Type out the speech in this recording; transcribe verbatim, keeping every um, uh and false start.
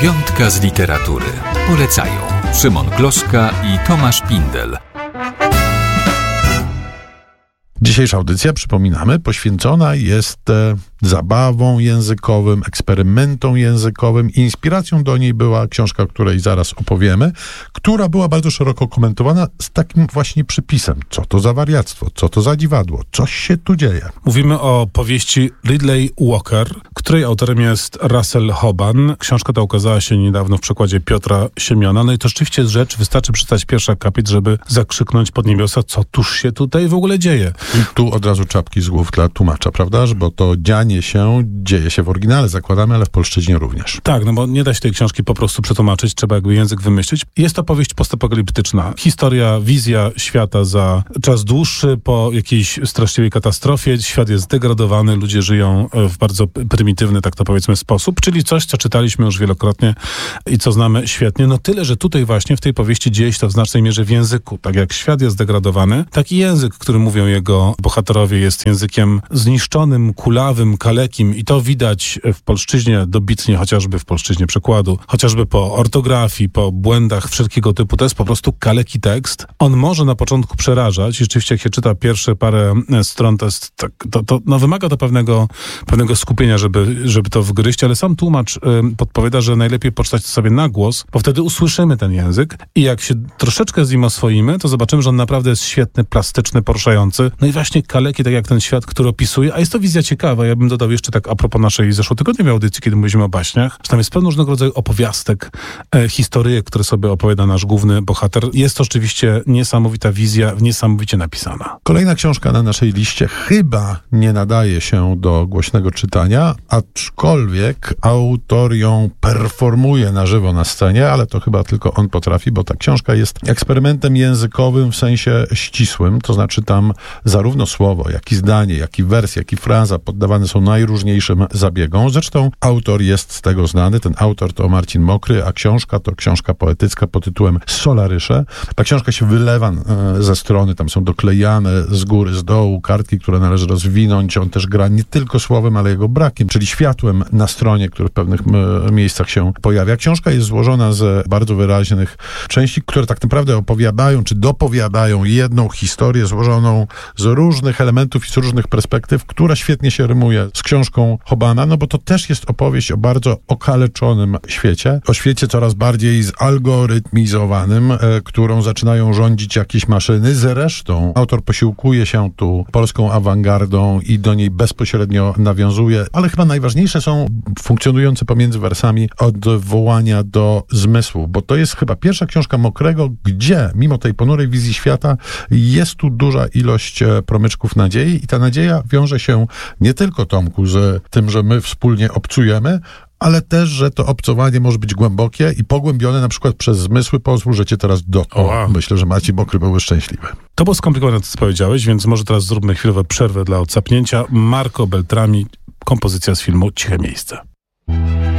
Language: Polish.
Piątka z literatury. Polecają Szymon Gloszka i Tomasz Pindel. Dzisiejsza audycja, przypominamy, poświęcona jest e, zabawą językowym, eksperymentom językowym. Inspiracją do niej była książka, o której zaraz opowiemy, która była bardzo szeroko komentowana z takim właśnie przypisem. Co to za wariactwo? Co to za dziwadło? Coś się tu dzieje. Mówimy o powieści Ridley Walker, której autorem jest Russell Hoban. Książka ta ukazała się niedawno w przekładzie Piotra Siemiona. No i to rzeczywiście jest rzecz, wystarczy przeczytać pierwszy akapit, żeby zakrzyknąć pod niebiosa, co tuż się tutaj w ogóle dzieje. I tu od razu czapki z głów dla tłumacza, prawdaż? Bo to dzianie się dzieje się w oryginale, zakładamy, ale w polszczyźnie również. Tak, no bo nie da się tej książki po prostu przetłumaczyć, trzeba jakby język wymyślić. Jest to powieść postapokaliptyczna. Historia, wizja świata za czas dłuższy, po jakiejś straszliwej katastrofie. Świat jest zdegradowany, ludzie żyją w bardzo prymitywny, tak to powiedzmy, sposób, czyli coś, co czytaliśmy już wielokrotnie i co znamy świetnie. No tyle, że tutaj właśnie w tej powieści dzieje się to w znacznej mierze w języku. Tak jak świat jest zdegradowany, tak i język, który mówią jego bohaterowie, jest językiem zniszczonym, kulawym, kalekim i to widać w polszczyźnie dobitnie, chociażby w polszczyźnie przekładu, chociażby po ortografii, po błędach wszelkiego typu. To jest po prostu kaleki tekst. On może na początku przerażać. Rzeczywiście, jak się czyta pierwsze parę stron, to jest tak, to, to no, wymaga to pewnego, pewnego skupienia, żeby, żeby to wgryźć, ale sam tłumacz y, podpowiada, że najlepiej poczytać to sobie na głos, bo wtedy usłyszymy ten język i jak się troszeczkę z nim oswoimy, to zobaczymy, że on naprawdę jest świetny, plastyczny, poruszający. No i właśnie kaleki, tak jak ten świat, który opisuje, a jest to wizja ciekawa. Ja bym dodał jeszcze tak a propos naszej zeszłotygodniowej audycji, kiedy mówiliśmy o baśniach, że tam jest pełno różnego rodzaju opowiastek, e, historyjek, które sobie opowiada nasz główny bohater. Jest to rzeczywiście niesamowita wizja, niesamowicie napisana. Kolejna książka na naszej liście chyba nie nadaje się do głośnego czytania, aczkolwiek autor ją performuje na żywo na scenie, ale to chyba tylko on potrafi, bo ta książka jest eksperymentem językowym w sensie ścisłym, to znaczy tam zarówno słowo, jak i zdanie, jak i wers, jak i fraza poddawane są najróżniejszym zabiegom. Zresztą autor jest z tego znany. Ten autor to Marcin Mokry, a książka to książka poetycka pod tytułem Solarysze. Ta książka się wylewa e, ze strony, tam są doklejane z góry, z dołu kartki, które należy rozwinąć. On też gra nie tylko słowem, ale jego brakiem, czyli światłem na stronie, które w pewnych e, miejscach się pojawia. Książka jest złożona z bardzo wyraźnych części, które tak naprawdę opowiadają, czy dopowiadają jedną historię złożoną z różnych elementów i z różnych perspektyw, która świetnie się rymuje z książką Hobana, no bo to też jest opowieść o bardzo okaleczonym świecie, o świecie coraz bardziej zalgorytmizowanym, e, którą zaczynają rządzić jakieś maszyny. Zresztą autor posiłkuje się tu polską awangardą i do niej bezpośrednio nawiązuje, ale chyba najważniejsze są funkcjonujące pomiędzy wersami odwołania do zmysłu, bo to jest chyba pierwsza książka Mokrego, gdzie mimo tej ponurej wizji świata jest tu duża ilość promyczków nadziei i ta nadzieja wiąże się nie tylko, Tomku, z tym, że my wspólnie obcujemy, ale też, że to obcowanie może być głębokie i pogłębione na przykład przez zmysły. Pozwól, że cię teraz dotknę. Wow. Myślę, że Maciej Mokry byłby szczęśliwy. To było skomplikowane, co powiedziałeś, więc może teraz zróbmy chwilową przerwę dla odsapnięcia. Marco Beltrami, kompozycja z filmu Ciche miejsce.